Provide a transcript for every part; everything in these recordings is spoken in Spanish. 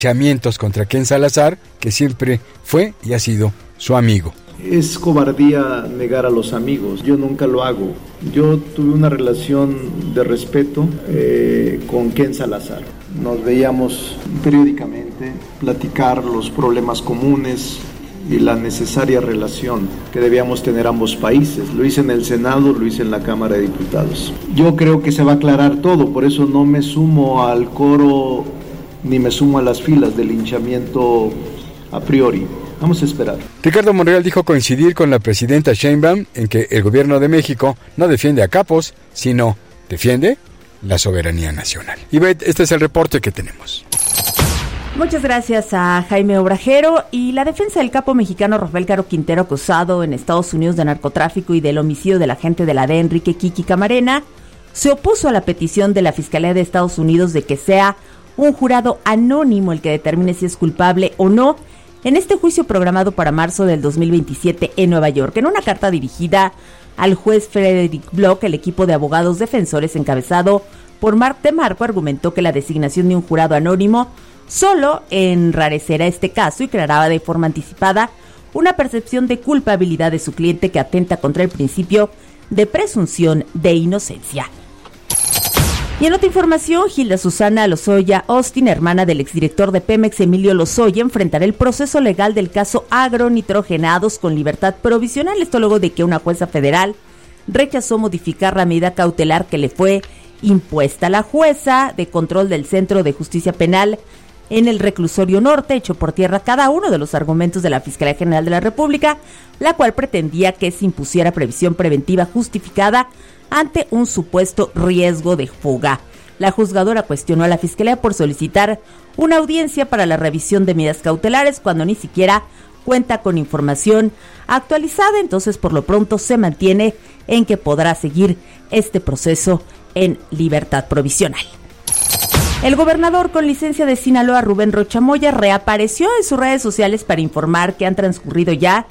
linchamientos contra Ken Salazar, que siempre fue y ha sido su amigo. Es cobardía negar a los amigos, yo nunca lo hago. Yo tuve una relación de respeto con Ken Salazar. Nos veíamos periódicamente, platicar los problemas comunes y la necesaria relación que debíamos tener ambos países. Lo hice en el Senado, lo hice en la Cámara de Diputados. Yo creo que se va a aclarar todo, por eso no me sumo al coro ni me sumo a las filas del linchamiento a priori. Vamos a esperar. Ricardo Monreal dijo coincidir con la presidenta Sheinbaum en que el gobierno de México no defiende a capos, sino defiende la soberanía nacional. Y Beth, este es el reporte que tenemos. Muchas gracias a Jaime Obrajero. Y la defensa del capo mexicano Rafael Caro Quintero, acusado en Estados Unidos de narcotráfico y del homicidio del agente de la DEA Enrique Kiki Camarena, se opuso a la petición de la Fiscalía de Estados Unidos de que sea un jurado anónimo el que determine si es culpable o no en este juicio programado para marzo del 2027 en Nueva York. En una carta dirigida al juez Frederick Block, el equipo de abogados defensores encabezado por Mark DeMarco argumentó que la designación de un jurado anónimo solo enrarecerá este caso y creará de forma anticipada una percepción de culpabilidad de su cliente que atenta contra el principio de presunción de inocencia. Y en otra información, Gilda Susana Lozoya Austin, hermana del exdirector de Pemex Emilio Lozoya, enfrentará el proceso legal del caso agronitrogenados con libertad provisional. Esto luego de que una jueza federal rechazó modificar la medida cautelar que le fue impuesta. La jueza de control del Centro de Justicia Penal en el Reclusorio Norte echó por tierra cada uno de los argumentos de la Fiscalía General de la República, la cual pretendía que se impusiera previsión preventiva justificada ante un supuesto riesgo de fuga. La juzgadora cuestionó a la Fiscalía por solicitar una audiencia para la revisión de medidas cautelares cuando ni siquiera cuenta con información actualizada. Entonces, por lo pronto, se mantiene en que podrá seguir este proceso en libertad provisional. El gobernador con licencia de Sinaloa, Rubén Rocha Moya, reapareció en sus redes sociales para informar que han transcurrido ya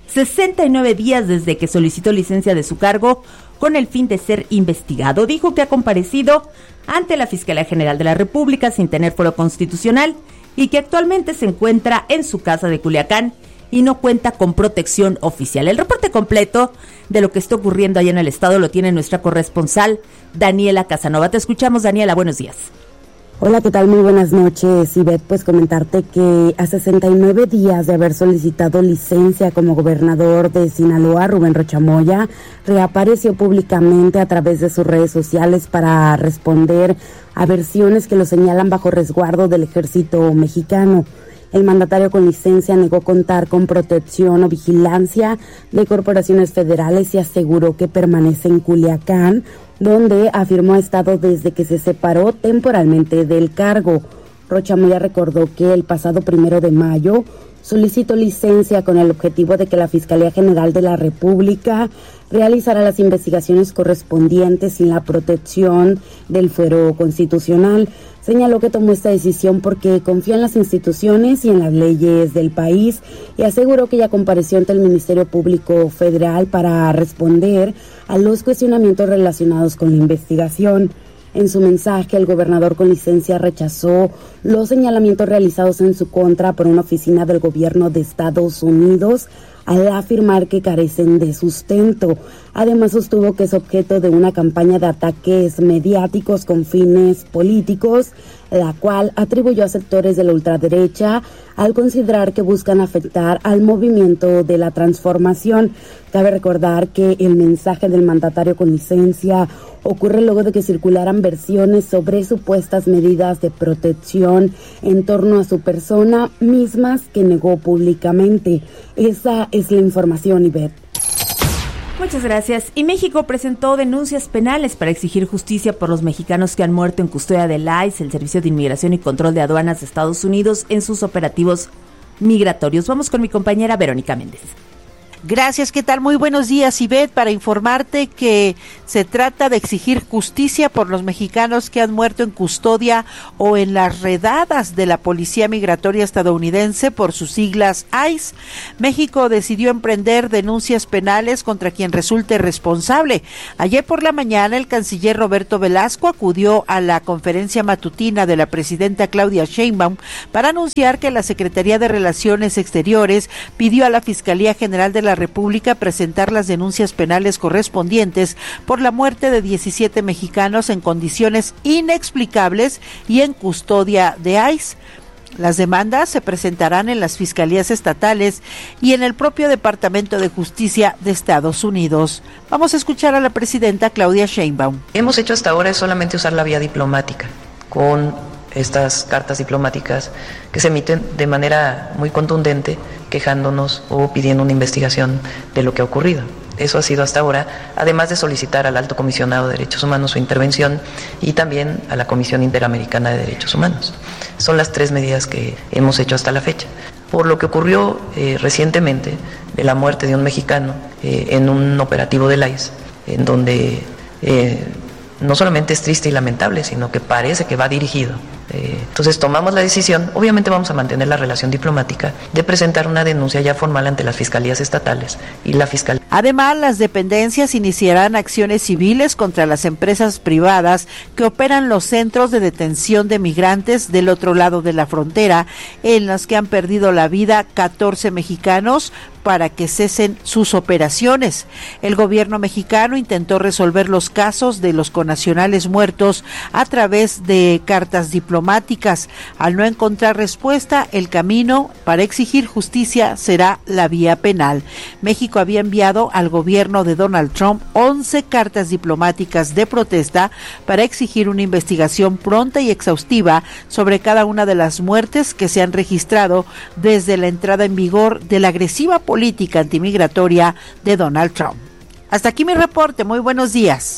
69 días desde que solicitó licencia de su cargo con el fin de ser investigado. Dijo que ha comparecido ante la Fiscalía General de la República sin tener fuero constitucional y que actualmente se encuentra en su casa de Culiacán y no cuenta con protección oficial. El reporte completo de lo que está ocurriendo allá en el estado lo tiene nuestra corresponsal Daniela Casanova. Te escuchamos, Daniela, buenos días. Hola, ¿qué tal? Muy buenas noches, Ivette. Pues comentarte que a 69 días de haber solicitado licencia como gobernador de Sinaloa, Rubén Rocha Moya reapareció públicamente a través de sus redes sociales para responder a versiones que lo señalan bajo resguardo del ejército mexicano. El mandatario con licencia negó contar con protección o vigilancia de corporaciones federales y aseguró que permanece en Culiacán, donde afirmó ha estado desde que se separó temporalmente del cargo. Rocha Moya recordó que el pasado 1 de mayo solicitó licencia con el objetivo de que la Fiscalía General de la República realizará las investigaciones correspondientes sin la protección del fuero constitucional. Señaló que tomó esta decisión porque confía en las instituciones y en las leyes del país y aseguró que ya compareció ante el Ministerio Público Federal para responder a los cuestionamientos relacionados con la investigación. En su mensaje, el gobernador con licencia rechazó los señalamientos realizados en su contra por una oficina del gobierno de Estados Unidos al afirmar que carecen de sustento. Además, sostuvo que es objeto de una campaña de ataques mediáticos con fines políticos, la cual atribuyó a sectores de la ultraderecha al considerar que buscan afectar al movimiento de la transformación. Cabe recordar que el mensaje del mandatario con licencia ocurre luego de que circularan versiones sobre supuestas medidas de protección en torno a su persona, mismas que negó públicamente. Esa es la información, Ivette. Muchas gracias. Y México presentó denuncias penales para exigir justicia por los mexicanos que han muerto en custodia del ICE, el Servicio de Inmigración y Control de Aduanas de Estados Unidos, en sus operativos migratorios. Vamos con mi compañera Verónica Méndez. Gracias, ¿qué tal? Muy buenos días, Ivette, para informarte que se trata de exigir justicia por los mexicanos que han muerto en custodia o en las redadas de la Policía Migratoria estadounidense, por sus siglas ICE. México decidió emprender denuncias penales contra quien resulte responsable. Ayer por la mañana, el canciller Roberto Velasco acudió a la conferencia matutina de la presidenta Claudia Sheinbaum para anunciar que la Secretaría de Relaciones Exteriores pidió a la Fiscalía General de la República presentar las denuncias penales correspondientes por la muerte de 17 mexicanos en condiciones inexplicables y en custodia de ICE. Las demandas se presentarán en las fiscalías estatales y en el propio Departamento de Justicia de Estados Unidos. Vamos a escuchar a la presidenta Claudia Sheinbaum. Hemos hecho hasta ahora es solamente usar la vía diplomática, con estas cartas diplomáticas que se emiten de manera muy contundente, quejándonos o pidiendo una investigación de lo que ha ocurrido. Eso ha sido hasta ahora, además de solicitar al Alto Comisionado de Derechos Humanos su intervención y también a la Comisión Interamericana de Derechos Humanos. Son las 3 medidas que hemos hecho hasta la fecha. Por lo que ocurrió recientemente de la muerte de un mexicano en un operativo del ICE, en donde no solamente es triste y lamentable, sino que parece que va dirigido. Entonces tomamos la decisión, obviamente vamos a mantener la relación diplomática, de presentar una denuncia ya formal ante las fiscalías estatales y la fiscalía. Además, las dependencias iniciarán acciones civiles contra las empresas privadas que operan los centros de detención de migrantes del otro lado de la frontera, en las que han perdido la vida 14 mexicanos, para que cesen sus operaciones. El gobierno mexicano intentó resolver los casos de los connacionales muertos a través de cartas diplomáticas. Al no encontrar respuesta, el camino para exigir justicia será la vía penal. México había enviado al gobierno de Donald Trump 11 cartas diplomáticas de protesta para exigir una investigación pronta y exhaustiva sobre cada una de las muertes que se han registrado desde la entrada en vigor de la agresiva política antimigratoria de Donald Trump. Hasta aquí mi reporte, muy buenos días.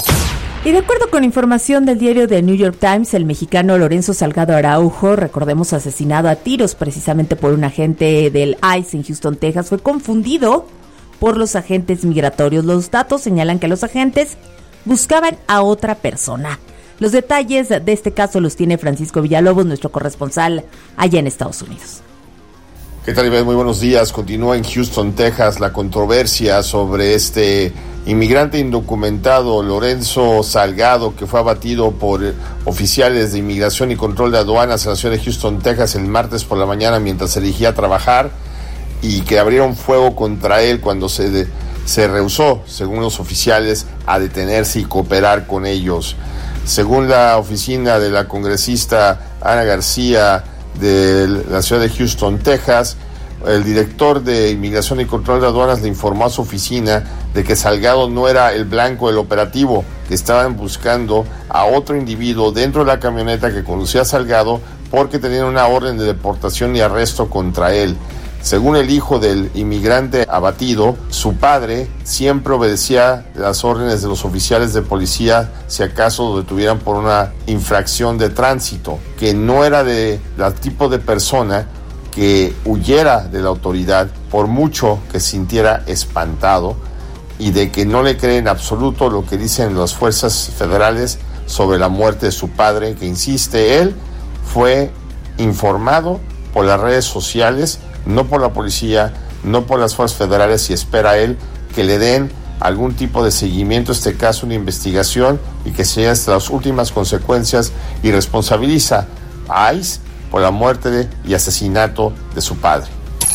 Y de acuerdo con información del diario The New York Times, el mexicano Lorenzo Salgado Araujo, recordemos asesinado a tiros precisamente por un agente del ICE en Houston, Texas, fue confundido por los agentes migratorios. Los datos señalan que los agentes buscaban a otra persona. Los detalles de este caso los tiene Francisco Villalobos, nuestro corresponsal allá en Estados Unidos. ¿Qué tal, Ivette? Muy buenos días. Continúa en Houston, Texas, la controversia sobre este inmigrante indocumentado, Lorenzo Salgado, que fue abatido por oficiales de inmigración y control de aduanas en la ciudad de Houston, Texas, el martes por la mañana mientras se dirigía a trabajar, y que abrieron fuego contra él cuando se rehusó, según los oficiales, a detenerse y cooperar con ellos. Según la oficina de la congresista Ana García de la ciudad de Houston, Texas, el director de Inmigración y Control de Aduanas le informó a su oficina de que Salgado no era el blanco del operativo, que estaban buscando a otro individuo dentro de la camioneta que conducía a Salgado porque tenían una orden de deportación y arresto contra él. Según el hijo del inmigrante abatido, su padre siempre obedecía las órdenes de los oficiales de policía si acaso lo detuvieran por una infracción de tránsito, que no era de la tipo de persona que huyera de la autoridad por mucho que se sintiera espantado, y de que no le cree en absoluto lo que dicen las fuerzas federales sobre la muerte de su padre, que insiste él fue informado por las redes sociales, no por la policía, no por las fuerzas federales, y espera él que le den algún tipo de seguimiento a este caso, una investigación, y que sea hasta las últimas consecuencias, y responsabiliza a ICE por la muerte y asesinato de su padre.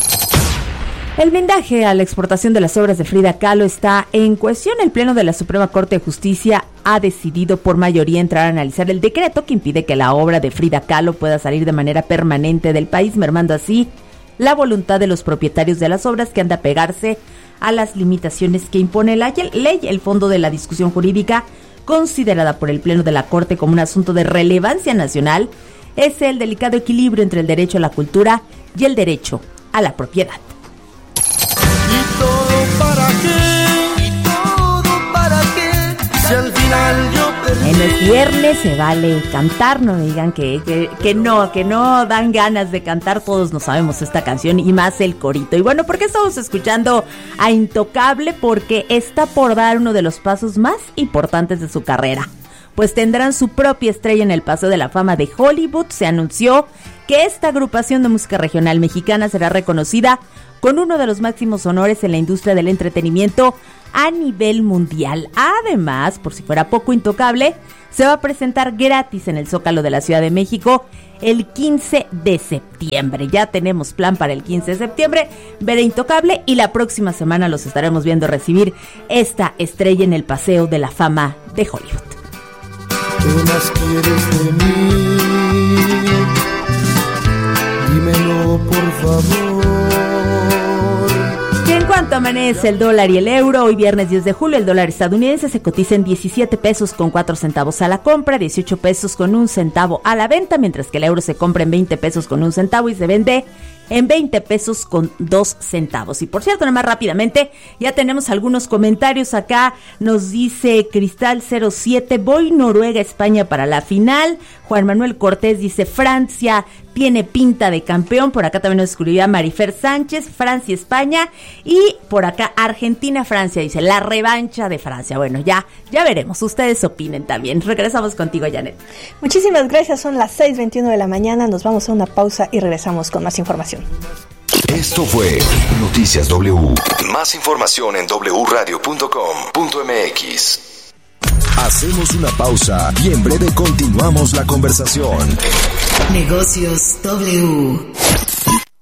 El blindaje a la exportación de las obras de Frida Kahlo está en cuestión. El Pleno de la Suprema Corte de Justicia ha decidido por mayoría entrar a analizar el decreto que impide que la obra de Frida Kahlo pueda salir de manera permanente del país, mermando así la voluntad de los propietarios de las obras, que han de apegarse a las limitaciones que impone la ley. El fondo de la discusión jurídica, considerada por el Pleno de la Corte como un asunto de relevancia nacional, es el delicado equilibrio entre el derecho a la cultura y el derecho a la propiedad. ¿Y todo para qué? ¿Y todo para qué? Si al final yo Es viernes, se vale cantar, no me digan que no dan ganas de cantar, todos no sabemos esta canción y más el corito. Y bueno, ¿por qué estamos escuchando a Intocable? Porque está por dar uno de los pasos más importantes de su carrera. Pues tendrán su propia estrella en el Paseo de la Fama de Hollywood. Se anunció que esta agrupación de música regional mexicana será reconocida con uno de los máximos honores en la industria del entretenimiento a nivel mundial. Además, por si fuera poco, Intocable se va a presentar gratis en el Zócalo de la Ciudad de México el 15 de septiembre. Ya tenemos plan para el 15 de septiembre ver a Intocable y la próxima semana los estaremos viendo recibir esta estrella en el Paseo de la Fama de Hollywood. ¿Qué más quieres de mí? Dímelo, por favor. Y en cuanto amanece el dólar y el euro, hoy viernes 10 de julio, el dólar estadounidense se cotiza en 17 pesos con 4 centavos a la compra, 18 pesos con 1 centavo a la venta, mientras que el euro se compra en 20 pesos con 1 centavo y se vende en 20 pesos con 2 centavos. Y por cierto, nada más rápidamente, ya tenemos algunos comentarios acá. Nos dice Cristal 07, voy Noruega, España para la final. Juan Manuel Cortés dice, Francia tiene pinta de campeón. Por acá también nos escribía Marifer Sánchez, Francia, España. Y por acá Argentina, Francia, dice, la revancha de Francia. Bueno, ya veremos, ustedes opinen también. Regresamos contigo, Janet. Muchísimas gracias, son las 6:21 de la mañana. Nos vamos a una pausa y regresamos con más información. Esto fue Noticias W. Más información en wradio.com.mx. Hacemos una pausa y en breve continuamos la conversación. Negocios W.